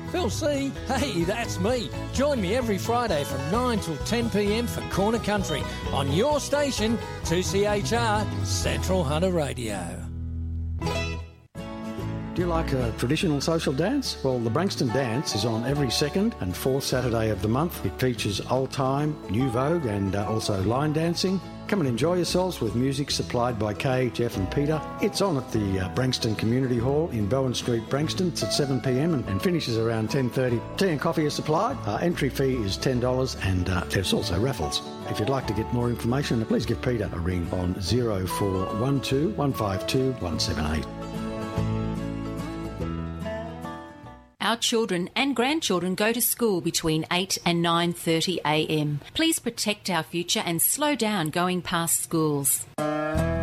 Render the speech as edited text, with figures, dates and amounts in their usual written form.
Phil C. Hey, that's me. Join me every Friday from 9 till 10 p.m. for Corner Country on your station, 2CHR Central Hunter Radio. Do you like a traditional social dance? Well, the Branxton Dance is on every second and fourth Saturday of the month. It features old time, new vogue and also line dancing. Come and enjoy yourselves with music supplied by Kay, Jeff and Peter. It's on at the Branxton Community Hall in Bowen Street, Branxton. It's at 7 p.m. and finishes around 10:30. Tea and coffee are supplied. Entry fee is $10 and there's also raffles. If you'd like to get more information, please give Peter a ring on 0412 152 178. Our children and grandchildren go to school between 8 and 9:30 a.m. Please protect our future and slow down going past schools.